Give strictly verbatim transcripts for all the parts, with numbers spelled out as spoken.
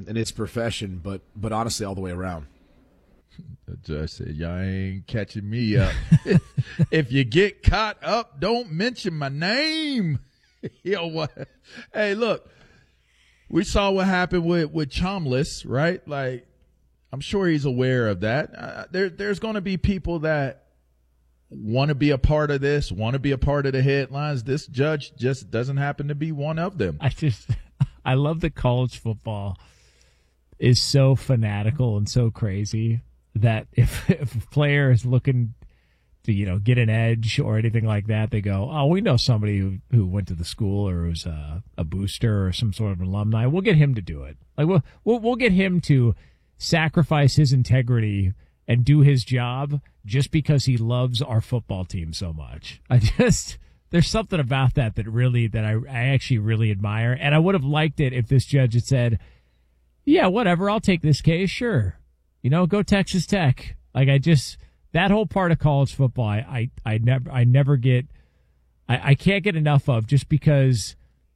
in its profession, but but honestly, all the way around. The judge said, y'all ain't catching me up. If you get caught up, don't mention my name. Yo, what? Hey, look, we saw what happened with, with Chomless, right? Like, I'm sure he's aware of that. Uh, there, there's going to be people that want to be a part of this, want to be a part of the headlines. This judge just doesn't happen to be one of them. I just, I love that college football is so fanatical and so crazy that if, if a player is looking to, you know, get an edge or anything like that, they go, oh, we know somebody who, who went to the school or was a, a booster or some sort of alumni. We'll get him to do it. Like, we'll, we'll, we'll get him to sacrifice his integrity and do his job just because he loves our football team so much. I just, there's something about that that really, that I, I actually really admire. And I would have liked it if this judge had said, yeah, whatever, I'll take this case, sure. You know, go Texas Tech. Like, I just, that whole part of college football, I, I, I never, I never get, I, I can't get enough of, just because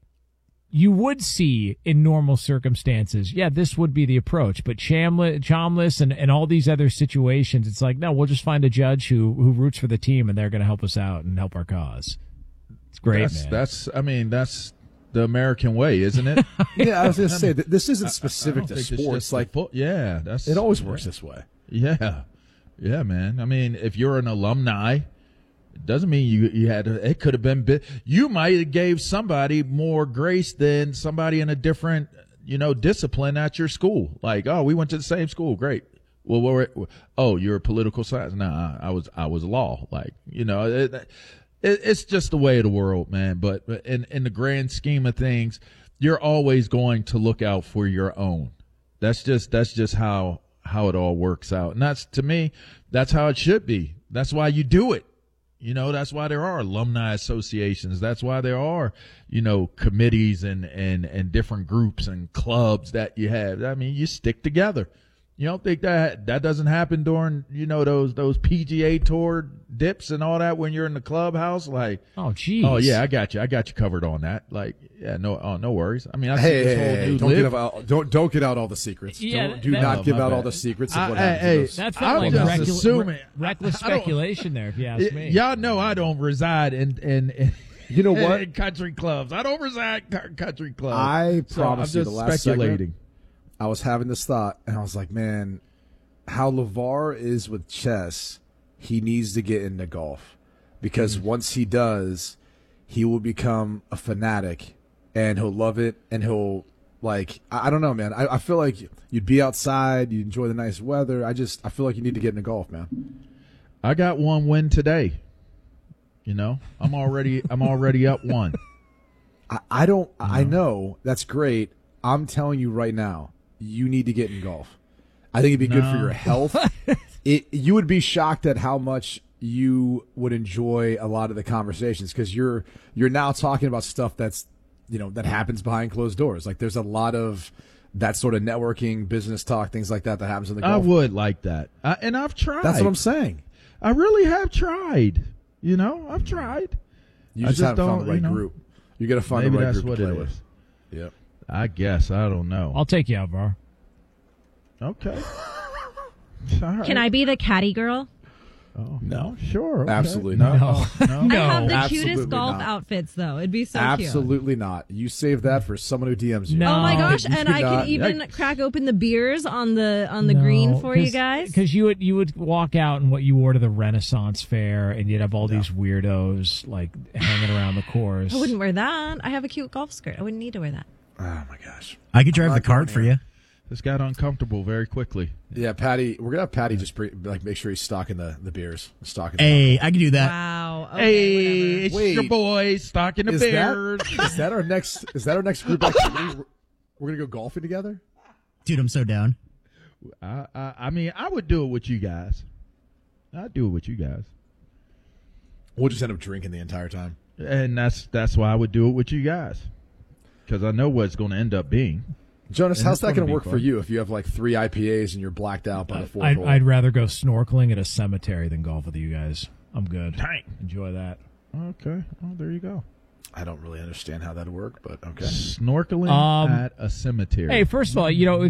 you would see in normal circumstances, yeah, this would be the approach. But Chambliss, Chomless and, and all these other situations, it's like, no, we'll just find a judge who, who roots for the team and they're going to help us out and help our cause. It's great, that's, man. That's, I mean, that's the American way, isn't it? Yeah, I was going to say, this isn't specific to sports. Like, fo- yeah, that's it always yeah. works this way. Yeah. Yeah, man. I mean, if you're an alumni, it doesn't mean you you had to, it could have been bi- you might have gave somebody more grace than somebody in a different, you know, discipline at your school. Like, oh, we went to the same school, great. Well, we're, oh, you're a political science. Nah, I was I was law. Like, you know, it, it, it's just the way of the world, man. But in in the grand scheme of things, you're always going to look out for your own. That's just that's just how how it all works out. And that's, to me, that's how it should be. That's why you do it. You know, that's why there are alumni associations. That's why there are, you know, committees and, and, and different groups and clubs that you have. I mean, you stick together. You don't think that that doesn't happen during, you know, those those P G A Tour dips and all that when you're in the clubhouse? Like, oh, geez. Oh, yeah, I got you. I got you covered on that. Like, yeah, no, oh, no worries. I mean, I see Hey, this hey, whole hey, new don't live. give out don't don't get out all the secrets. Yeah, don't, do that- not Oh, give my out bad. all the secrets of I- what I- happens. hey, in those. That felt I'm like just reckless, assuming. reckless I- I don't- speculation there, if you ask Y- me. Y'all know I don't reside in in, in You know what? in country clubs. I don't reside in cou- country clubs. I So promise I'm you, just the last speculating. segment, I was having this thought, and I was like, man, how LeVar is with chess, he needs to get into golf. Because Mm. once he does, he will become a fanatic, and he'll love it, and he'll, like, I, I don't know, man. I, I feel like you'd be outside, you'd enjoy the nice weather. I just, I feel like you need to get into golf, man. I got one win today. You know, I'm already I'm already up one. I, I don't, I know, that's great. I'm telling you right now, you need to get in golf. I think it'd be good for No. your health. it you would be shocked at how much you would enjoy a lot of the conversations, because you're you're now talking about stuff that's, you know, that happens behind closed doors. Like, there's a lot of that sort of networking, business talk, things like that that happens in the I golf. would like that, I, and I've tried. That's what I'm saying. I really have tried. You know, I've tried. You I just, just haven't found don't, the right you know, group. You got to find Maybe the right that's group what to play it with. is. Yep. I guess I don't know. I'll take you out, Var. Okay. All right. Can I be the caddy girl? Oh, No. Sure. okay. Absolutely no. not. No. No. I have the absolutely cutest golf not. outfits, though. It'd be so cute. Absolutely not. You save that for someone who D Ms you. No. Oh my gosh! You And do I not. could even Yikes. crack open the beers on the on the green for you guys. Because you would you would walk out and what you wore to the Renaissance Fair, and you'd have all these weirdos like hanging around the course. I wouldn't wear that. I have a cute golf skirt. I wouldn't need to wear that. Oh my gosh. I could drive I'm the not cart going for here. you. This got uncomfortable very quickly. Yeah, Patty. We're gonna have Patty just pre- like make sure he's stocking the, the beers, stocking. the Hey, I can do that. Wow. Okay, Hey, whatever. it's Wait. your boy stocking the Is bears. that, is that our next? Is that our next group activity? We're, we're gonna go golfing together. Dude, I'm so down. I, I, I mean, I would do it with you guys. I'd do it with you guys, We'll just end up drinking the entire time. and that's that's why I would do it with you guys, because I know what it's going to end up being. Jonas, And how's it's that gonna gonna be work for fun. you if you have like three I P As and you're blacked out by the fourth I'd, hole? I'd rather go snorkeling at a cemetery than golf with you guys. I'm good. Dang. Enjoy that. Okay, well there you go. I don't really understand how that'd work, but okay. Snorkeling Um, at a cemetery. Hey, first of all, you know,